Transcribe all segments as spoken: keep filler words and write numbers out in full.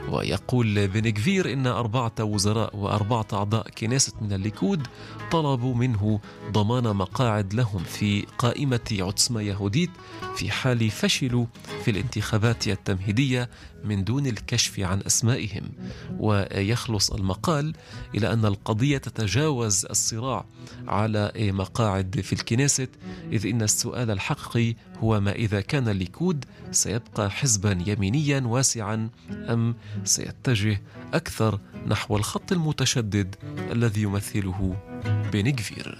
ويقول بن غفير إن أربعة وزراء وأربعة أعضاء كنيسة من الليكود طلبوا منه ضمان مقاعد لهم في قائمة عتسمة يهوديت في حال فشلوا في الانتخابات التمهيدية من دون الكشف عن أسمائهم. ويخلص المقال إلى أن القضية تتجاوز الصراع على مقاعد في الكنيسة، إذ إن السؤال الحقيقي هو ما إذا كان الليكود سيبقى حزبا يمينيا واسعا أم سيتجه أكثر نحو الخط المتشدد الذي يمثله بن غفير.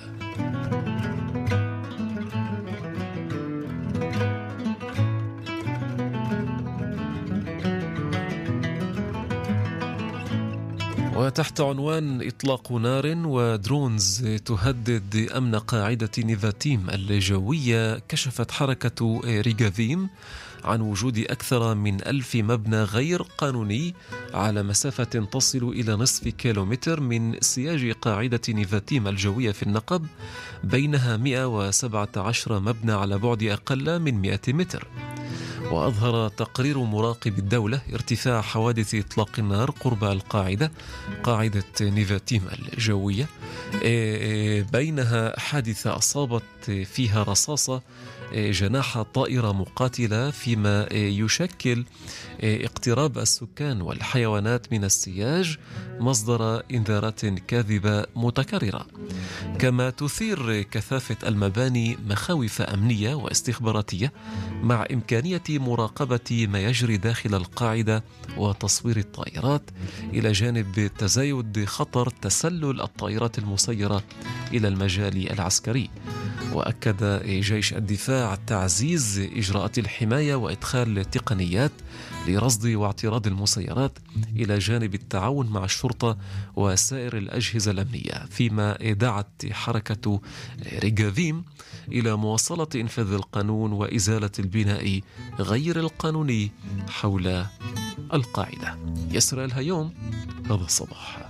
وتحت عنوان إطلاق نار ودرونز تهدد أمن قاعدة نيفاتيم الجوية، كشفت حركة ريغافيم عن وجود أكثر من ألف مبنى غير قانوني على مسافة تصل إلى نصف كيلومتر من سياج قاعدة نيفاتيم الجوية في النقب، بينها مئة وسبعة عشر مبنى على بعد أقل من مئة متر. وأظهر تقرير مراقب الدولة ارتفاع حوادث إطلاق النار قرب القاعدة قاعدة نيفاتيم الجوية، بينها حادثة أصابت فيها رصاصة جناح طائرة مقاتلة، فيما يشكل اقتراب السكان والحيوانات من السياج مصدر إنذارات كاذبة متكررة. كما تثير كثافة المباني مخاوف أمنية واستخباراتية، مع إمكانية مراقبة ما يجري داخل القاعدة وتصوير الطائرات، إلى جانب تزايد خطر تسلل الطائرات المسيرة إلى المجال العسكري. وأكد جيش الدفاع تعزيز إجراءات الحماية وإدخال تقنيات لرصد واعتراض المسيرات، إلى جانب التعاون مع الشرطة وسائر الأجهزة الأمنية. فيما دعت حركة ريغافيم إلى مواصلة إنفاذ القانون وإزالة البناء غير القانوني حول القاعدة. يسرى الهيوم، هذا الصباح.